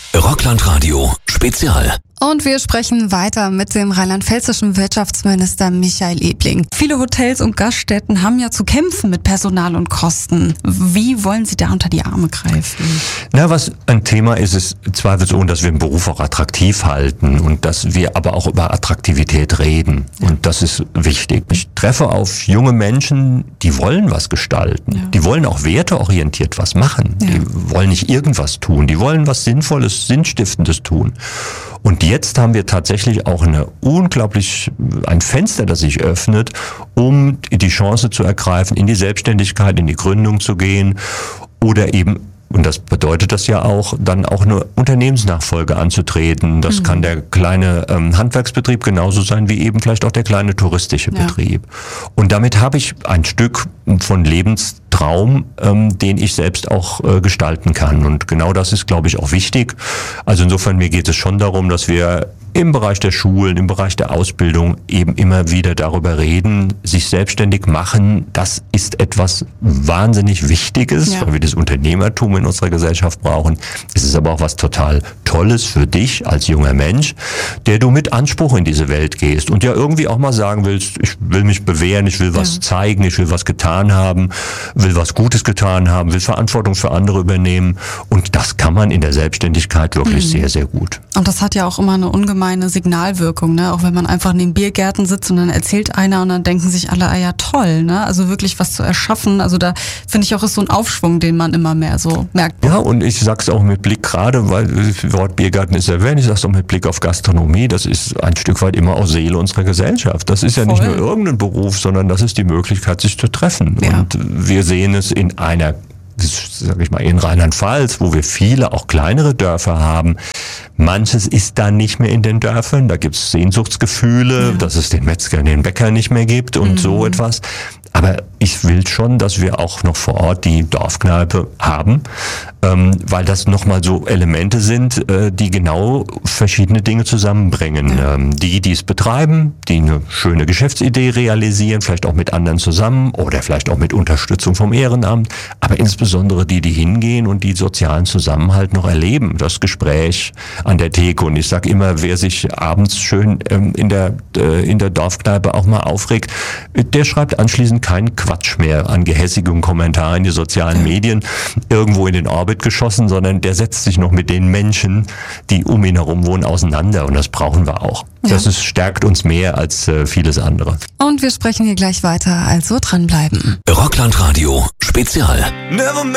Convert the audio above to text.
Rockland-Radio Spezial. Und wir sprechen weiter mit dem rheinland-pfälzischen Wirtschaftsminister Michael Ebling. Viele Hotels und Gaststätten haben ja zu kämpfen mit Personal und Kosten. Wie wollen Sie da unter die Arme greifen? Was ein Thema ist, ist zweifelsohne, dass wir den Beruf auch attraktiv halten und dass wir aber auch über Attraktivität reden. Und das ist wichtig. Ich treffe auf junge Menschen, die wollen was gestalten. Ja. Die wollen auch werteorientiert was machen. Ja. Die wollen nicht irgendwas tun. Die wollen was Sinnvolles, Sinnstiftendes tun. Und jetzt haben wir tatsächlich auch ein Fenster, das sich öffnet, um die Chance zu ergreifen, in die Selbstständigkeit, in die Gründung zu gehen oder eben, und das bedeutet das ja auch, dann auch eine Unternehmensnachfolge anzutreten. Das kann der kleine Handwerksbetrieb genauso sein wie eben vielleicht auch der kleine touristische Betrieb. Und damit habe ich ein Stück von Lebenstraum, den ich selbst auch gestalten kann. Und genau das ist, glaube ich, auch wichtig. Also insofern, mir geht es schon darum, dass wir im Bereich der Schulen, im Bereich der Ausbildung eben immer wieder darüber reden, sich selbstständig machen. Das ist etwas wahnsinnig Wichtiges, weil wir das Unternehmertum in unserer Gesellschaft brauchen. Es ist aber auch was total Tolles für dich als junger Mensch, der du mit Anspruch in diese Welt gehst und ja irgendwie auch mal sagen willst, ich will mich bewähren, ich will was zeigen, ich will was getan haben, will was Gutes getan haben, will Verantwortung für andere übernehmen. Und das kann man in der Selbstständigkeit wirklich sehr, sehr gut. Und das hat ja auch immer eine ungemeine Signalwirkung, ne? Auch wenn man einfach in den Biergärten sitzt und dann erzählt einer und dann denken sich alle, ja toll, ne? Also wirklich was zu erschaffen. Also da finde ich auch, ist so ein Aufschwung, den man immer mehr so merkt. Ja, und ich sag's auch mit Blick gerade, weil das Wort Biergarten ist erwähnt, ich sag's auch mit Blick auf Gastronomie, das ist ein Stück weit immer auch Seele unserer Gesellschaft. Das ist ja nicht nur irgendein Beruf, sondern das ist die Möglichkeit, sich zu treffen. Ja. Und wir sehen es in in Rheinland-Pfalz, wo wir viele auch kleinere Dörfer haben. Manches ist da nicht mehr in den Dörfern, da gibt's Sehnsuchtsgefühle, dass es den Metzger, den Bäcker nicht mehr gibt und so etwas. Aber ich will schon, dass wir auch noch vor Ort die Dorfkneipe haben, weil das nochmal so Elemente sind, die genau verschiedene Dinge zusammenbringen. Die es betreiben, die eine schöne Geschäftsidee realisieren, vielleicht auch mit anderen zusammen oder vielleicht auch mit Unterstützung vom Ehrenamt, aber insbesondere die hingehen und die sozialen Zusammenhalt noch erleben. Das Gespräch an der Theke. Und ich sage immer, wer sich abends schön in der Dorfkneipe auch mal aufregt, der schreibt anschließend keinen Quatsch mehr an gehässigen Kommentaren in die sozialen Medien irgendwo in den Orbit geschossen, sondern der setzt sich noch mit den Menschen, die um ihn herum wohnen, auseinander. Und das brauchen wir auch. Ja. Das stärkt uns mehr als vieles andere. Und wir sprechen hier gleich weiter, also dranbleiben. Rockland-Radio Spezial.